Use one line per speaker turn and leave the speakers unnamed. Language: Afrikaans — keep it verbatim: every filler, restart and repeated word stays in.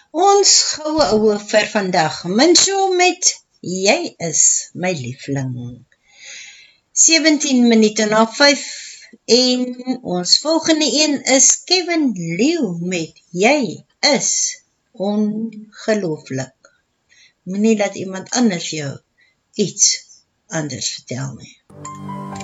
Ons goue ouwe vir vandag, Minsho met Jy is my liefling. sewentien minute na vyf en ons volgende een is Kevin Leeuw met Jy is ongelooflik. Moenie dat iemand anders jou iets anders vertel nie.